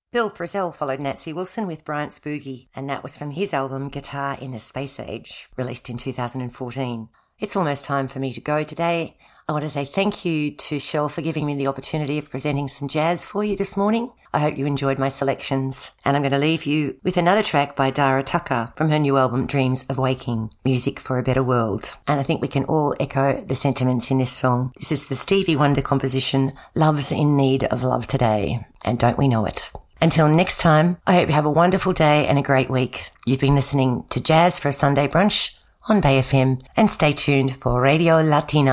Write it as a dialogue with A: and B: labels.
A: Bill Frisell followed Nancy Wilson with Bryant's Boogie, and that was from his album Guitar in the Space Age, released in 2014. It's almost time for me to go today. I want to say thank you to Shell for giving me the opportunity of presenting some jazz for you this morning. I hope you enjoyed my selections. And I'm going to leave you with another track by Dara Tucker from her new album Dreams of Waking, Music for a Better World. And I think we can all echo the sentiments in this song. This is the Stevie Wonder composition, Love's in Need of Love Today. And don't we know it? Until next time, I hope you have a wonderful day and a great week. You've been listening to Jazz for a Sunday Brunch on Bay FM, and stay tuned for Radio Latina.